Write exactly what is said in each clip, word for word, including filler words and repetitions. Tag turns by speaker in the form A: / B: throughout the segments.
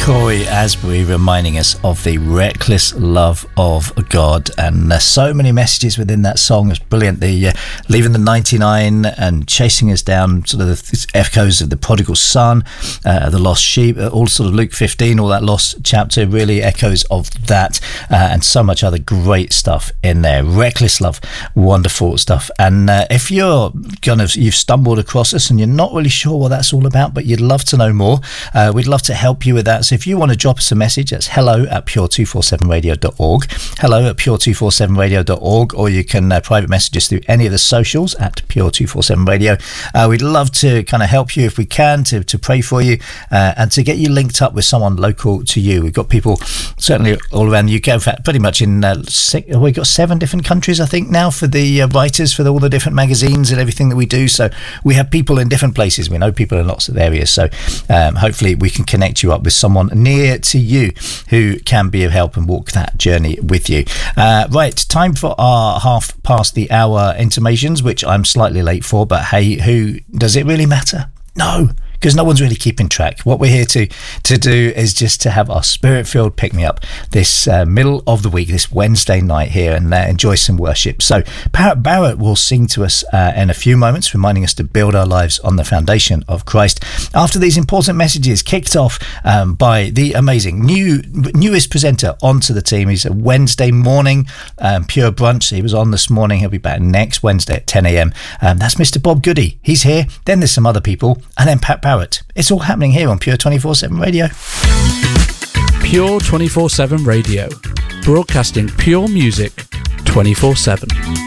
A: Cory Asbury reminding us of the reckless love of God, and there's so many messages within that song. It's brilliant. The uh, leaving the ninety-nine and chasing us down, sort of the echoes of the prodigal son, uh, the lost sheep, all sort of Luke fifteen, all that lost chapter, really echoes of that, uh, and so much other great stuff in there. Reckless love, wonderful stuff. And uh, if you're kind of you've stumbled across us and you're not really sure what that's all about, but you'd love to know more, uh, we'd love to help you with that. So if you want to drop us a message, that's hello at pure two forty-seven radio dot org, hello at pure two forty-seven radio dot org, or you can uh, private message us through any of the socials at pure two forty-seven radio. Uh, we'd love to kind of help you if we can, to, to pray for you, uh, and to get you linked up with someone local to you. We've got people certainly all around the U K, in fact, pretty much in uh, six, we've got seven different countries, I think, now for the uh, writers, for the, all the different magazines and everything that we do. So we have people in different places. We know people in lots of areas. So um, hopefully we can connect you up with someone near to you who can be of help and walk that journey with you. Uh, right, time for our half past the hour intimations, which I'm slightly late for, but hey, who does it really matter? No, because no one's really keeping track. What we're here to to do is just to have our spirit-filled pick-me-up this uh, middle of the week, this Wednesday night here, and uh, enjoy some worship. So Parrot Barrett will sing to us uh, in a few moments, reminding us to build our lives on the foundation of Christ. After these important messages, kicked off um, by the amazing new newest presenter onto the team. He's a Wednesday morning um, Pure Brunch. He was on this morning. He'll be back next Wednesday at ten a.m. Um, that's Mister Bob Goody. He's here. Then there's some other people, and then Pat Barrett. It's all happening here on Pure twenty-four seven Radio.
B: Pure twenty-four seven Radio, broadcasting pure music twenty-four seven.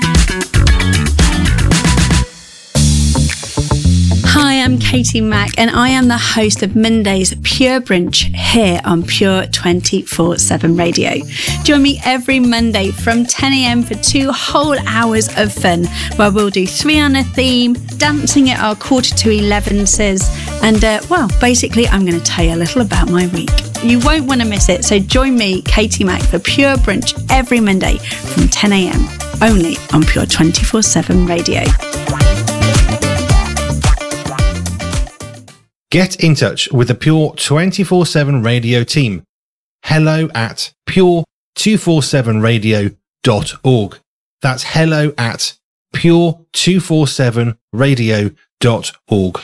C: Hi, I'm Katie Mack, and I am the host of Monday's Pure Brunch here on Pure twenty-four seven Radio. Join me every Monday from ten a.m. for two whole hours of fun, where we'll do three on a theme, dancing at our quarter to elevenses, and uh, well, basically I'm going to tell you a little about my week. You won't want to miss it, so join me, Katie Mack, for Pure Brunch every Monday from ten a.m. only on Pure twenty-four seven Radio.
D: Get in touch with the Pure twenty-four seven Radio team. Hello at pure two forty-seven radio dot org. That's hello at pure two forty-seven radio dot org.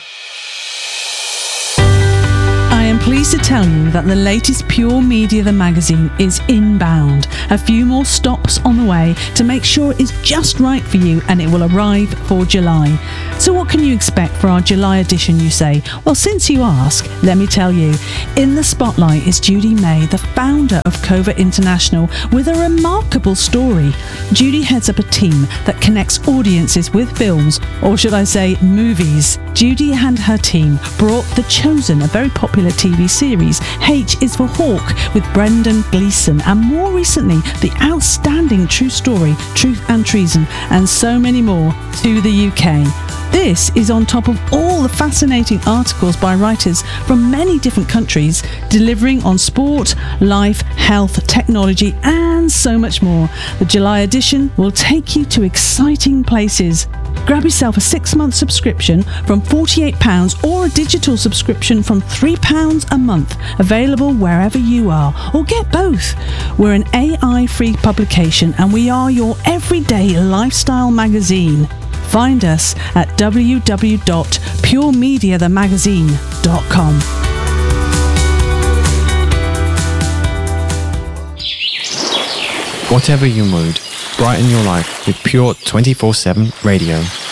E: I am pleased to tell you that the latest Pure Media the magazine is inbound. A few more stops on the way to make sure it's just right for you, and it will arrive for July. So what can you expect for our July edition, you say? Well, since you ask, let me tell you. In the spotlight is Judy May, the founder of Covert International, with a remarkable story. Judy heads up a team that connects audiences with films, or should I say movies. Judy and her team brought The Chosen, a very popular T V series, H is for Hawk with Brendan Gleeson, and more recently the outstanding true story Truth and Treason, and so many more to the U K. This is on top of all the fascinating articles by writers from many different countries, delivering on sport, life, health, technology, and so much more. The July edition will take you to exciting places. Grab yourself a six-month subscription from forty-eight pounds or a digital subscription from three pounds a month, available wherever you are, or get both. We're an A I-free publication, and we are your everyday lifestyle magazine. Find us at w w w dot pure media the magazine dot com.
F: Whatever your mood, brighten your life with Pure twenty-four seven Radio.